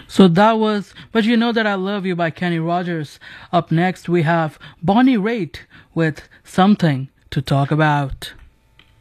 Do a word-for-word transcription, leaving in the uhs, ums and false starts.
So that was But You Know That I Love You by Kenny Rogers. Up next, we have Bonnie Raitt with Something to Talk About.